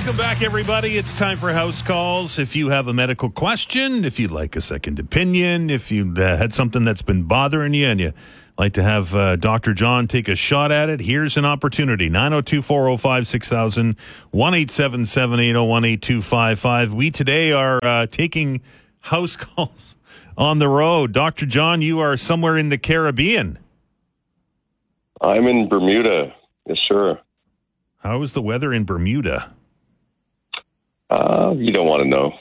Welcome back, everybody. It's time for House Calls. If you have a medical question, if you'd like a second opinion, if you had something that's been bothering you and you like to have Dr. John take a shot at it, here's an opportunity. 902-405-6000, 1-877-801-8255. We today are taking house calls on the road. Dr. John, you are somewhere in the Caribbean. I'm in Bermuda. Yes, sir. How is the weather in Bermuda? You don't want to know.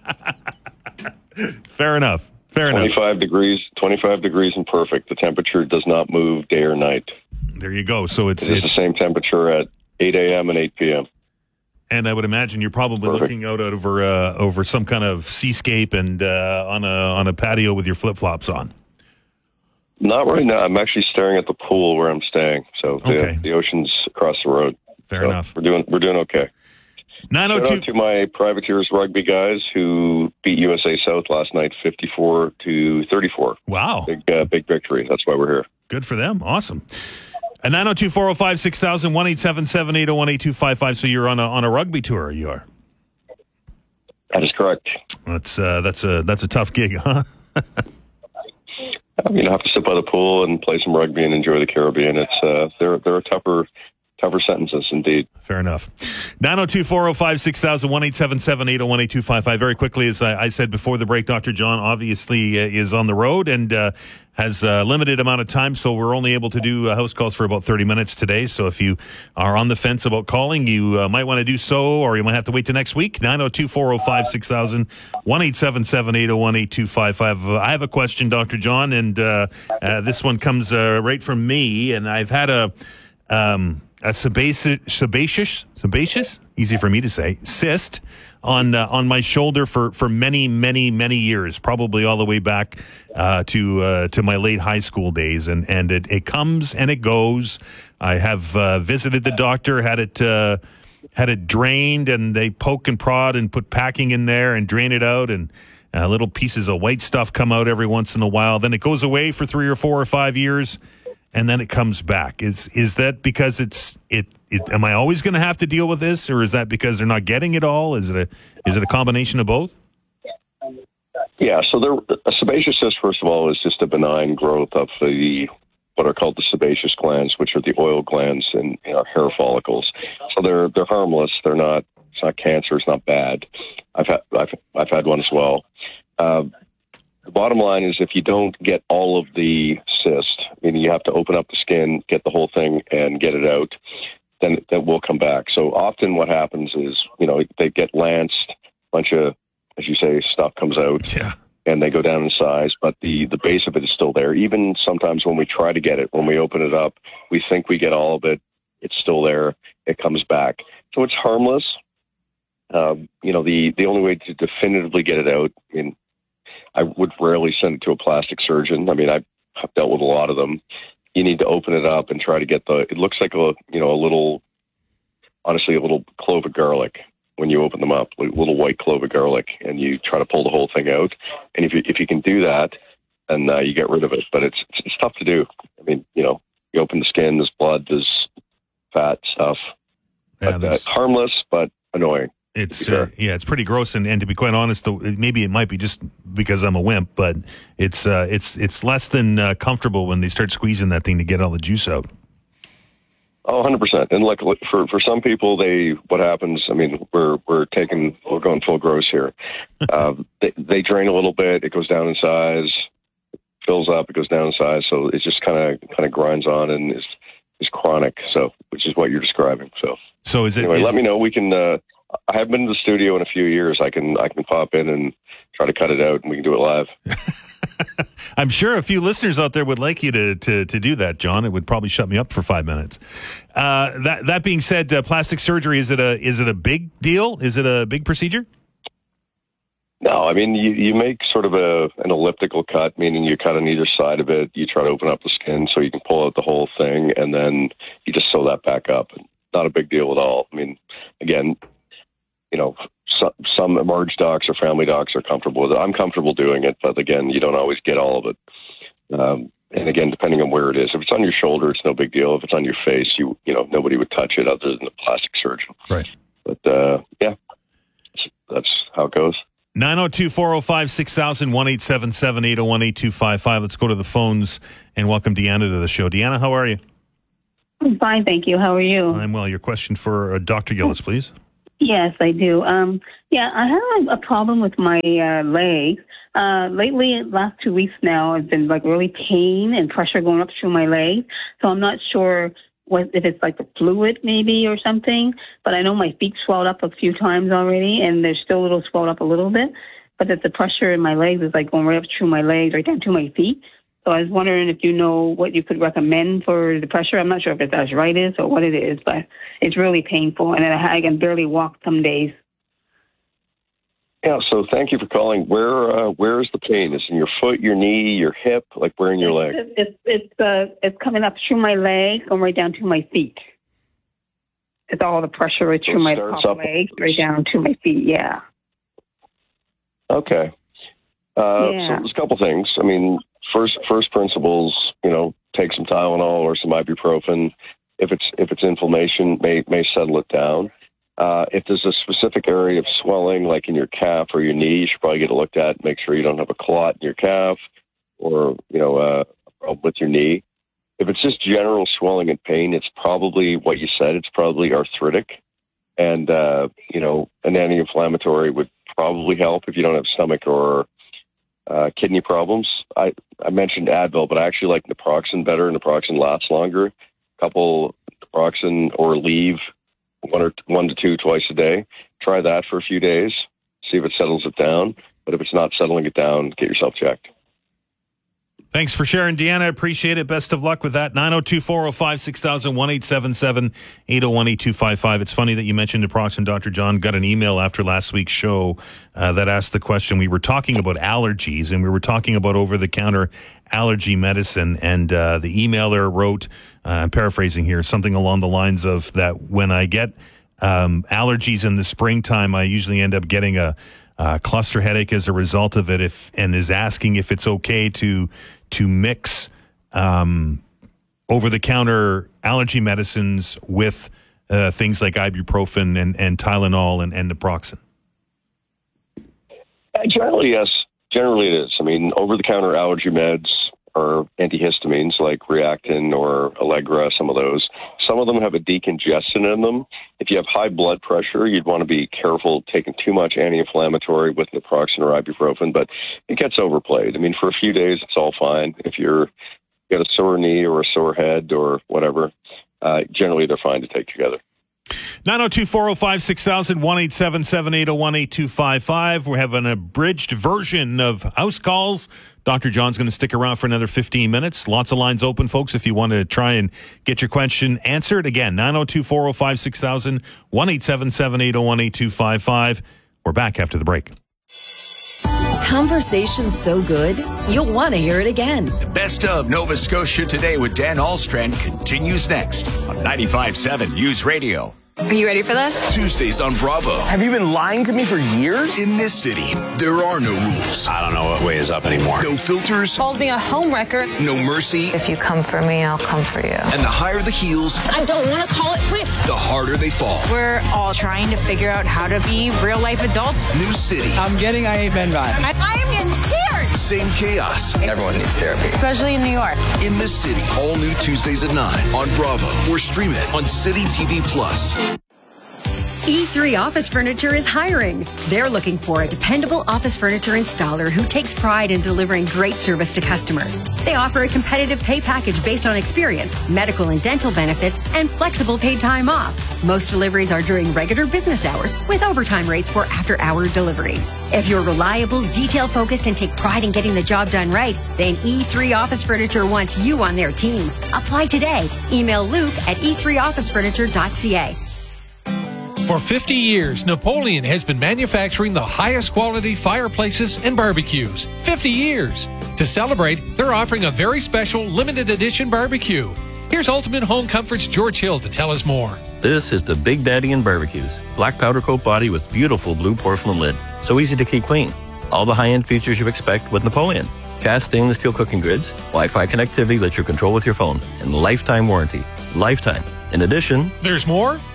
Fair enough. 25 degrees and perfect. The temperature does not move day or night. There you go. So it's the same temperature at 8 a.m. and 8 p.m. And I would imagine you're probably looking out over some kind of seascape and on a patio with your flip-flops on. Not right now. I'm actually staring at the pool where I'm staying. So the ocean's across the road. Fair enough. We're doing okay. 902. Shout out to my Privateers rugby guys who beat USA South last night, 54-34. Wow, big victory. That's why we're here. Good for them. Awesome. 902-405-6000, 1-877-801-8255. So you're on a rugby tour. You are. That is correct. That's a tough gig, huh? I have to sit by the pool and play some rugby and enjoy the Caribbean. It's there are tougher sentences, indeed. Fair enough. 902-405-6000, 1-877-801-8255. Very quickly, as I said before the break, Dr. John obviously is on the road and has a limited amount of time, so we're only able to do house calls for about 30 minutes today. So if you are on the fence about calling, you might want to do so, or you might have to wait till next week. 902-405-6000, 1-877-801-8255. I have a question, Dr. John, and this one comes right from me, and I've had a sebaceous, easy for me to say, cyst on my shoulder for many years, probably all the way back to my late high school days, and it comes and it goes. I have visited the doctor, had it drained, and they poke and prod and put packing in there and drain it out, and little pieces of white stuff come out every once in a while. Then it goes away for 3 or 4 or 5 years. And then it comes back. Is that because am I always going to have to deal with this, or is that because they're not getting it all? Is it a combination of both? Yeah. So a sebaceous cyst, first of all, is just a benign growth of what are called the sebaceous glands, which are the oil glands in our hair follicles. So they're harmless. They're not. It's not cancer. It's not bad. I've had one as well. The bottom line is, if you don't get all of the cyst, meaning you have to open up the skin, get the whole thing, and get it out, then that will come back. So often what happens is, they get lanced, a bunch of, as you say, stuff comes out, and they go down in size, but the base of it is still there. Even sometimes when we try to get it, when we open it up, we think we get all of it, it's still there, it comes back. So it's harmless. The only way to definitively get it out, I would rarely send it to a plastic surgeon. I mean, I've dealt with a lot of them. You need to open it up and try to get it looks like a little clove of garlic when you open them up, a little white clove of garlic, and you try to pull the whole thing out. And if you can do that, then you get rid of it. But it's tough to do. I mean, you open the skin, there's blood, there's fat stuff. Yeah, harmless, but annoying. It's it's pretty gross, and to be quite honest, maybe it might be just because I'm a wimp, but it's less than comfortable when they start squeezing that thing to get all the juice out. Oh, 100%. And like for some people, what happens? I mean, we're going full gross here. They drain a little bit, it goes down in size, fills up, it goes down in size, so it just kind of grinds on and is chronic. So, which is what you're describing. So is it? Anyway, let me know. We can. I haven't been to the studio in a few years. I can pop in and try to cut it out, and we can do it live. I'm sure a few listeners out there would like you to do that, John. It would probably shut me up for 5 minutes. That being said, plastic surgery, is it a big deal? Is it a big procedure? No, I mean, you make sort of an elliptical cut, meaning you cut on either side of it. You try to open up the skin so you can pull out the whole thing, and then you just sew that back up. Not a big deal at all. I mean, again, some emerge docs or family docs are comfortable with it. I'm comfortable doing it, but again, you don't always get all of it. And again, depending on where it is, if it's on your shoulder, it's no big deal. If it's on your face, nobody would touch it other than the plastic surgeon. Right. But how it goes. 902-405-6000, 1-877-801-8255. Let's go to the phones and welcome Deanna to the show. Deanna, how are you? I'm fine, thank you. How are you? I'm well. Your question for Dr. Gillis, please. Yes, I do. I have a problem with my legs. Lately, last 2 weeks now, it's been like really pain and pressure going up through my legs. So I'm not sure if it's like the fluid maybe or something. But I know my feet swelled up a few times already, and they're still a little swelled up a little bit. But that the pressure in my legs is like going right up through my legs, right down to my feet. So I was wondering if you know what you could recommend for the pressure. I'm not sure if it's arthritis or what it is, but it's really painful, and I can barely walk some days. Yeah, so thank you for calling. Where is the pain? Is it in your foot, your knee, your hip? Like where in your leg? It's coming up through my leg, going right down to my feet. It's all the pressure right through my top leg, right down to my feet. Yeah. Okay. So there's a couple things. I mean, first principles, take some Tylenol or some ibuprofen. If it's inflammation, may settle it down. If there's a specific area of swelling, like in your calf or your knee, you should probably get it looked at. Make sure you don't have a clot in your calf or a problem with your knee. If it's just general swelling and pain, it's probably what you said. It's probably arthritic, and an anti-inflammatory would probably help if you don't have stomach or kidney problems. I mentioned Advil, but I actually like naproxen better. Naproxen lasts longer. A couple naproxen or leave, 1 to 2 twice a day. Try that for a few days. See if it settles it down. But if it's not settling it down, get yourself checked. Thanks for sharing, Deanna. I appreciate it. Best of luck with that. 902-405-6000, 1-877-801-8255. It's funny that you mentioned naproxen. Dr. John got an email after last week's show that asked the question. We were talking about allergies, and we were talking about over-the-counter allergy medicine. And the emailer wrote, I'm paraphrasing here, something along the lines of that when I get allergies in the springtime, I usually end up getting a cluster headache as a result of it, and is asking if it's okay to mix over-the-counter allergy medicines with things like ibuprofen and Tylenol and naproxen. Generally, yes. Generally, it is. I mean, over-the-counter allergy meds are antihistamines like Reactin or Allegra, some of those. Some of them have a decongestant in them. If you have high blood pressure, you'd want to be careful taking too much anti-inflammatory with naproxen or ibuprofen, but it gets overplayed. I mean, for a few days, it's all fine. If you got a sore knee or a sore head or whatever, generally they're fine to take together. 902-405-6000, 1-877-801-8255. We're having an abridged version of House Calls. Dr. John's going to stick around for another 15 minutes. Lots of lines open, folks, if you want to try and get your question answered. Again, 902-405-6000, 1-877-801-8255. We're back after the break. Conversation's so good, you'll want to hear it again. The Best of Nova Scotia Today with Dan Alstrand continues next on 95.7 News Radio. Are you ready for this? Tuesdays on Bravo. Have you been lying to me for years? In this city, there are no rules. I don't know what way is up anymore. No filters. Called me a homewrecker. No mercy. If you come for me, I'll come for you. And the higher the heels, I don't want to call it quits. the harder they fall. We're all trying to figure out how to be real-life adults. New city. I'm getting I Ain't Men vibes. I am in tears. Same chaos. Everyone needs therapy. Especially in New York. In this city. All new Tuesdays at 9 on Bravo. Or stream it on City TV Plus. E3 Office Furniture is hiring. They're looking for a dependable office furniture installer who takes pride in delivering great service to customers. They offer a competitive pay package based on experience, medical and dental benefits, and flexible paid time off. Most deliveries are during regular business hours, with overtime rates for after-hour deliveries. If you're reliable, detail-focused, and take pride in getting the job done right, then E3 Office Furniture wants you on their team. Apply today. Email Luke at e3officefurniture.ca. For 50 years, Napoleon has been manufacturing the highest quality fireplaces and barbecues. 50 years. To celebrate, they're offering a very special limited edition barbecue. Here's Ultimate Home Comfort's George Hill to tell us more. This is the Big Daddy in Barbecues. Black powder coat body with beautiful blue porcelain lid. So easy to keep clean. All the high-end features you expect with Napoleon. Cast stainless steel cooking grids, Wi-Fi connectivity lets you control with your phone, and lifetime warranty. Lifetime. In addition, there's more.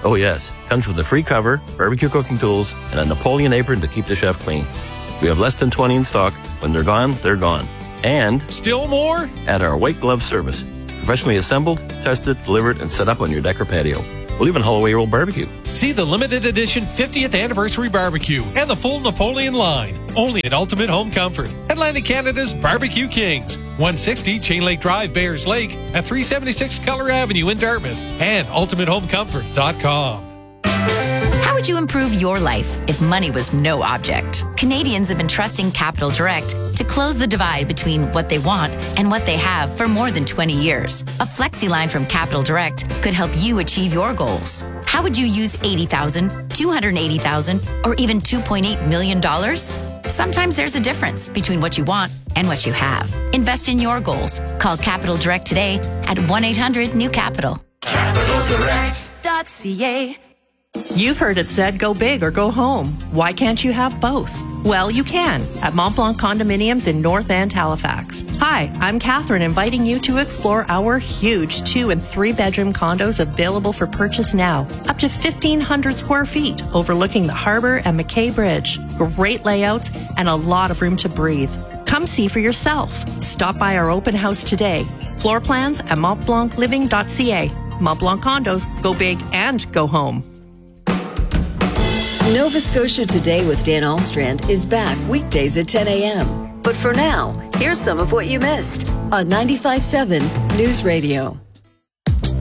Oh yes, comes with a free cover, barbecue cooking tools, and a Napoleon apron to keep the chef clean. We have less than 20 in stock. When they're gone, they're gone. And still more? At our white glove service. Professionally assembled, tested, delivered, and set up on your deck or patio. We'll even haul away your old barbecue. See the limited edition 50th anniversary barbecue and the full Napoleon line. Only at Ultimate Home Comfort. Atlantic Canada's Barbecue Kings. 160 Chain Lake Drive, Bayers Lake, at 376 Keller Avenue in Dartmouth, and ultimatehomecomfort.com. How would you improve your life if money was no object? Canadians have been trusting Capital Direct to close the divide between what they want and what they have for more than 20 years. A flexi line from Capital Direct could help you achieve your goals. How would you use $80,000, $280,000, or even $2.8 million? Sometimes there's a difference between what you want and what you have. Invest in your goals. Call Capital Direct today at 1-800-NEW-CAPITAL. CapitalDirect.ca. You've heard it said, go big or go home. Why can't you have both? Well, you can at Mont Blanc Condominiums in North End, Halifax. Hi, I'm Catherine, inviting you to explore our huge 2 and 3 bedroom condos available for purchase now. Up to 1,500 square feet, overlooking the harbor and McKay Bridge. Great layouts and a lot of room to breathe. Come see for yourself. Stop by our open house today. Floor plans at montblancliving.ca. Mont Blanc Condos, go big and go home. Nova Scotia Today with Dan Alstrand is back weekdays at 10 a.m. But for now, here's some of what you missed on 95.7 News Radio.